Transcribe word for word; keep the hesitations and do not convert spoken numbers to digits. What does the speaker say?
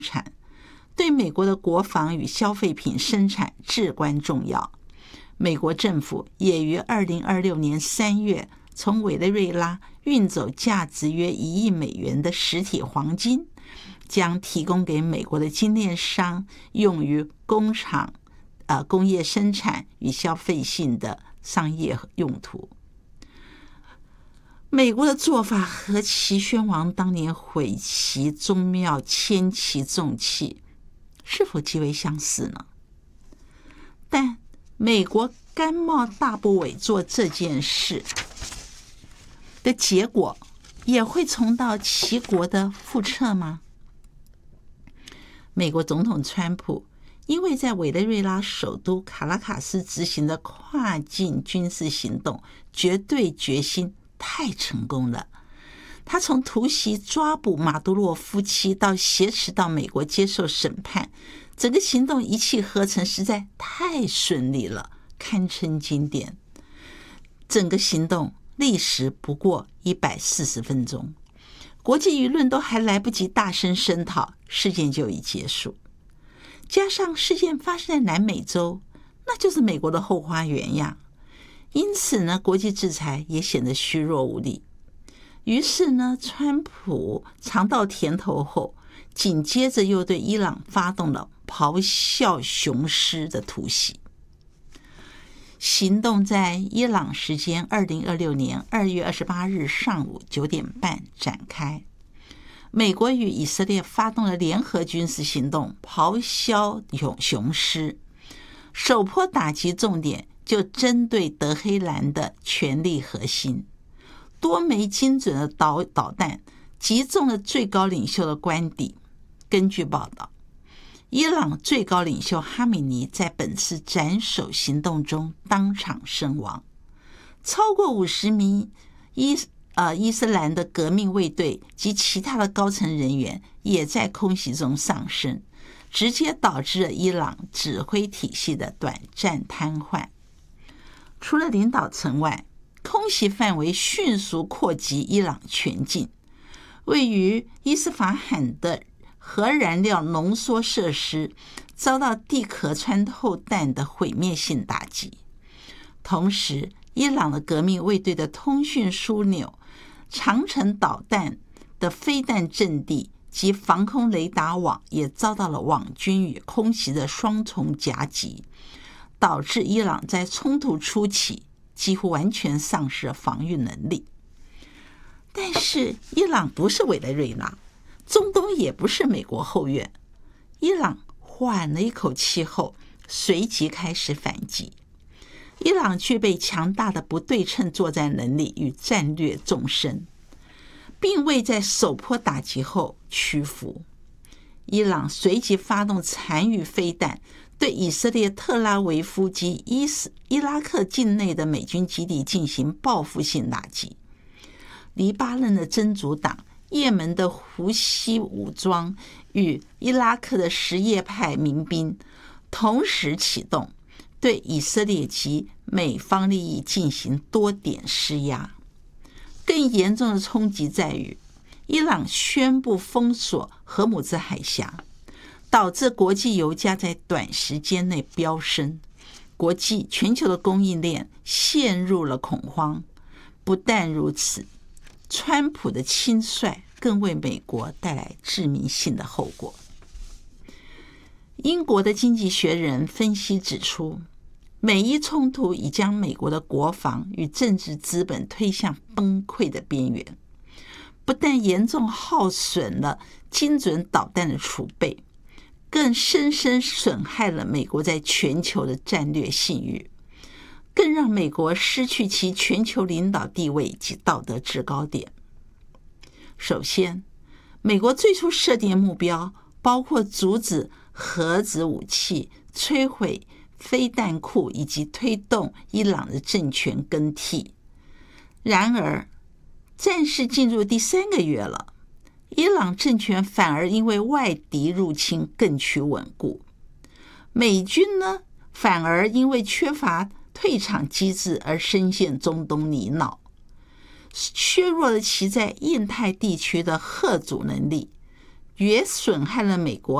产，对美国的国防与消费品生产至关重要。美国政府也于二零二六年三月从委内瑞拉运走价值约一亿美元的实体黄金，将提供给美国的精炼商用于工厂、呃、工业生产与消费性的商业用途。美国的做法和齐宣王当年毁其宗庙、迁其重器是否极为相似呢？但美国甘冒大不韪做这件事的结果，也会重蹈齐国的覆辙吗？美国总统川普因为在委内瑞拉首都卡拉卡斯执行的跨境军事行动绝对决心太成功了，他从突袭抓捕马杜罗夫妻到挟持到美国接受审判，整个行动一气呵成，实在太顺利了，堪称经典。整个行动历时不过一百四十分钟，国际舆论都还来不及大声声讨，事件就已结束。加上事件发生在南美洲，那就是美国的后花园呀。因此呢，国际制裁也显得虚弱无力。于是呢，川普尝到甜头后，紧接着又对伊朗发动了咆哮雄狮的突袭。行动在伊朗时间二零二六年二月二十八日上午九点半展开。美国与以色列发动了联合军事行动，咆哮雄狮，首波打击重点就针对德黑兰的权力核心，多枚精准的导导弹击中了最高领袖的官邸。根据报道，伊朗最高领袖哈米尼在本次斩首行动中当场身亡，超过五十名伊呃伊斯兰的革命卫队及其他的高层人员也在空袭中丧生，直接导致了伊朗指挥体系的短暂瘫痪。除了领导层外，空袭范围迅速扩及伊朗全境，位于伊斯法罕的核燃料浓缩设施遭到地壳穿透弹的毁灭性打击。同时，伊朗的革命卫队的通讯枢纽、长城导弹的飞弹阵地及防空雷达网也遭到了网军与空袭的双重夹击，导致伊朗在冲突初期几乎完全丧失了防御能力。但是伊朗不是委内瑞拉，中东也不是美国后院，伊朗缓了一口气后，随即开始反击。伊朗具备强大的不对称作战能力与战略纵深，并未在首波打击后屈服。伊朗随即发动残余飞弹，对以色列特拉维夫及伊斯伊拉克境内的美军基地进行报复性打击。黎巴嫩的真主党、也门的胡西武装与伊拉克的什叶派民兵同时启动，对以色列及美方利益进行多点施压。更严重的冲击在于，伊朗宣布封锁荷姆兹海峡，导致国际油价在短时间内飙升，国际全球的供应链陷入了恐慌。不但如此，川普的轻率更为美国带来致命性的后果。英国的经济学人分析指出，美伊冲突已将美国的国防与政治资本推向崩溃的边缘，不但严重耗损了精准导弹的储备，更深深损害了美国在全球的战略信誉，更让美国失去其全球领导地位及道德制高点。首先，美国最初设定的目标包括阻止核子武器、摧毁飞弹库以及推动伊朗的政权更替。然而，战事进入第三个月了，伊朗政权反而因为外敌入侵更趋稳固。美军呢，反而因为缺乏退场机制而深陷中东泥淖，削弱了其在印太地区的嚇阻能力。 也损害了美国